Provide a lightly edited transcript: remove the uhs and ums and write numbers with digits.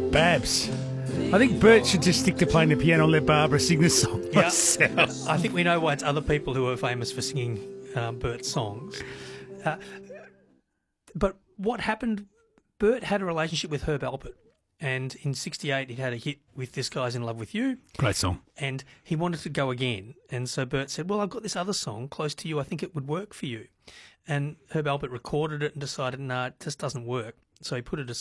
Babs. I think Bert should just stick to playing the piano and let Barbara sing the song herself. I think we know why it's other people who are famous for singing Bert's songs. But what happened, Bert had a relationship with Herb Alpert, and in 1968 he had a hit with This Guy's in Love with You. Great song. And he wanted to go again. And so Bert said, well, I've got this other song, Close to You, I think it would work for you. And Herb Alpert recorded it and decided, no, it just doesn't work. So he put it aside.